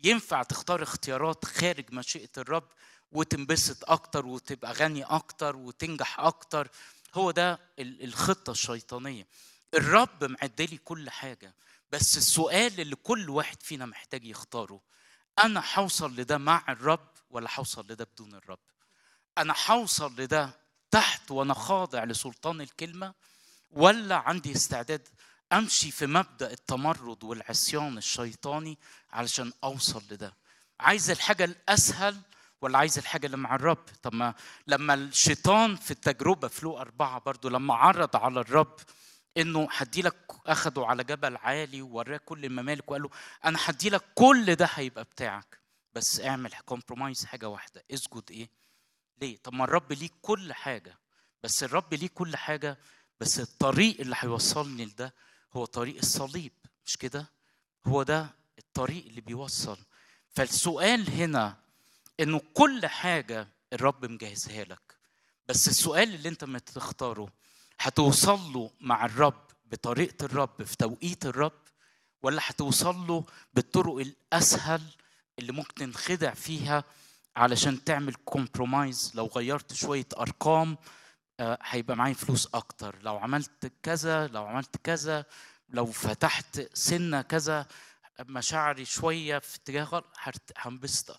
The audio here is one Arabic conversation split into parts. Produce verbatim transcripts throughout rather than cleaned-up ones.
ينفع تختار اختيارات خارج مشيئة الرب وتنبسط أكتر وتبقى غني أكتر وتنجح أكتر. هو ده الخطة الشيطانية. الرب معدلي كل حاجة، بس السؤال اللي كل واحد فينا محتاج يختاره: أنا هوصل لده مع الرب ولا هوصل لده بدون الرب؟ أنا هوصل لده تحت وأنا خاضع لسلطان الكلمة، ولا عندي استعداد أمشي في مبدأ التمرد والعصيان الشيطاني علشان أوصل لده؟ عايز الحاجة الأسهل ولا عايز الحاجة اللي مع الرب؟ طب ما لما الشيطان في التجربة في لوقا أربعة برضو لما عرض على الرب إنه هدي لك، أخده على جبل عالي ووراه كل الممالك وقال له أنا هدي لك كل ده هيبقى بتاعك، بس اعمل كومبرومايز حاجة واحدة، اسجد إيه؟ ليه؟ طب ما الرب ليه كل حاجة، بس الرب ليه كل حاجة، بس الطريق اللي هيوصلني لده هو طريق الصليب، مش كده؟ هو ده الطريق اللي بيوصل. فالسؤال هنا إنه كل حاجة الرب مجهزها لك، بس السؤال اللي أنت ما تختاره: هتوصل له مع الرب بطريقة الرب في توقيت الرب، ولا هتوصل له بالطرق الأسهل اللي ممكن تنخدع فيها علشان تعمل كومبرومايز؟ لو غيرت شوية أرقام آه، هيبقى معايا فلوس أكتر، لو عملت كذا، لو عملت كذا، لو فتحت سنة كذا، مشاعري شوية في اتجاه غلط هنبسط.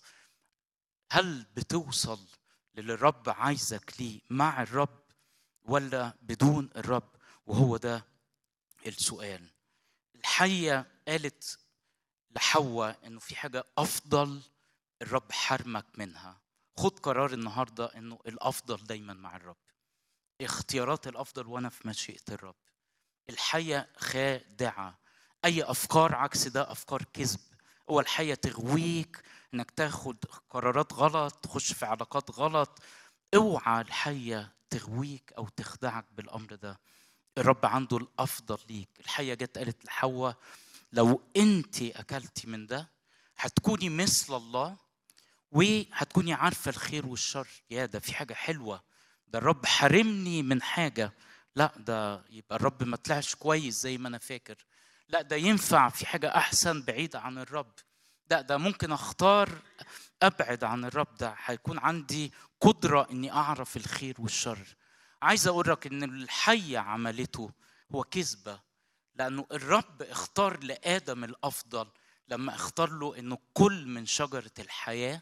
هل بتوصل للي الرب عايزك ليه مع الرب ولا بدون الرب؟ وهو ده السؤال. الحية قالت لحواء إنه في حاجة أفضل الرب حرمك منها. خد قرار النهاردة إنه الأفضل دايما مع الرب، اختيارات الأفضل وأنا في مشيئة الرب. الحية خادعة، أي أفكار عكس ده أفكار كذب. هو الحية تغويك إنك تاخد قرارات غلط، تخش في علاقات غلط. اوعى الحية تغويك أو تخدعك بالأمر ده. الرب عنده الأفضل ليك. الحية جت قالت لحواء لو أنت أكلتي من ده هتكوني مثل الله وهتكوني عارفة الخير والشر. يا ده في حاجة حلوة، ده الرب حرمني من حاجة، لا ده يبقى الرب ما طلعش كويس زي ما أنا فاكر، لا ده ينفع في حاجة أحسن بعيدة عن الرب، لا ده ممكن أختار أبعد عن الرب، ده هيكون عندي قدرة إني أعرف الخير والشر. عايز أقول لك إن الحية عملته هو كذبة، لأنه الرب اختار لآدم الأفضل لما اختار له إنه كل من شجرة الحياة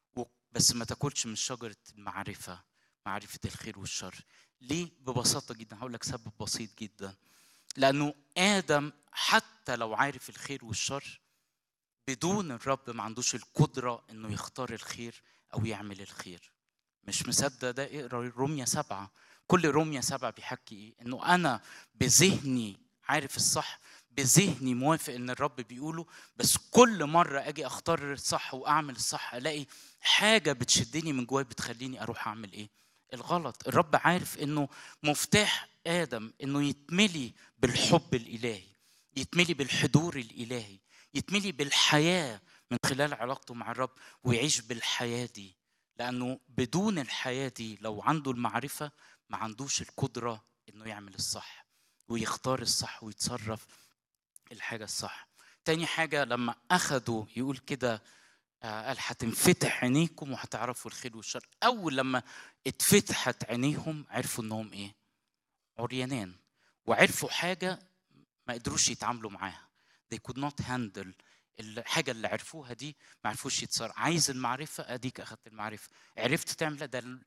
بس ما تاكلش من شجرة المعرفة، معرفة الخير والشر. ليه؟ ببساطة جدا هقول لك سبب بسيط جدا. لأنه آدم حتى لو عارف الخير والشر بدون الرب ما عندوش القدرة إنه يختار الخير أو يعمل الخير. مش مصدق ده؟ اقرأ رومية سبعة. كل رومية سبعة بيحكي إيه؟ إنه أنا بذهني عارف الصح، بذهني موافق إن الرب بيقوله، بس كل مرة أجي أختار الصح وأعمل الصح ألاقي حاجة بتشدني من جواي بتخليني أروح أعمل إيه؟ الغلط. الرب عارف إنه مفتاح آدم إنه يتملي بالحب الإلهي، يتملي بالحضور الإلهي، يتملي بالحياة من خلال علاقته مع الرب ويعيش بالحياة دي. لأنه بدون الحياة دي لو عنده المعرفة ما عندوش القدرة إنه يعمل الصح ويختار الصح ويتصرف الحاجة الصح. تاني حاجة لما أخدوا يقول كده قال هتنفتح عينيكم وهتعرفوا الخير والشر. أول لما اتفتحت عينيهم عرفوا إنهم إيه؟ عريانين، وعرفوا حاجة ما قدروش يتعاملوا معاها. they could not handle الحاجة اللي عرفوها دي، ما عرفوش يتصرف. عايز المعرفة، أديك أخذت المعرفة، عرفت تعمل ده.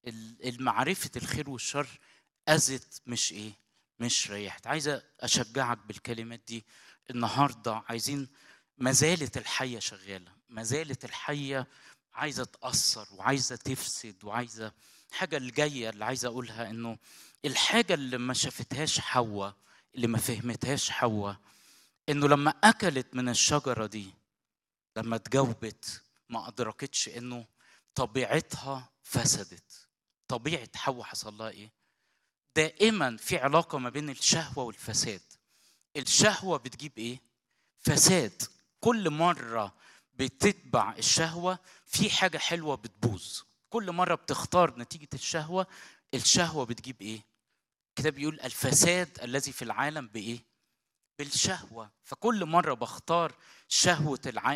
المعرفة الخير والشر أزت مش إيه؟ مش ريحت. عايزة أشجعك بالكلمات دي النهاردة. عايزين ما زالت الحية شغالة، ما زالت الحية عايزة تأثر وعايزة تفسد وعايزة حاجة. الجاية اللي عايزة أقولها إنه الحاجة اللي ما شافتهاش حواء، اللي ما فهمتهاش حواء، إنه لما أكلت من الشجرة دي، لما تجاوبت ما أدركتش إنه طبيعتها فسدت. طبيعة حواء حصل لها إيه؟ دائما في علاقة ما بين الشهوة والفساد. الشهوة بتجيب إيه؟ فساد. كل مرة بتتبع الشهوة في حاجة حلوة بتبوظ. كل مرة بتختار نتيجة الشهوة، الشهوة بتجيب إيه؟ الكتاب بيقول الفساد الذي في العالم بإيه؟ بالشهوة. فكل مرة بختار شهوة العالم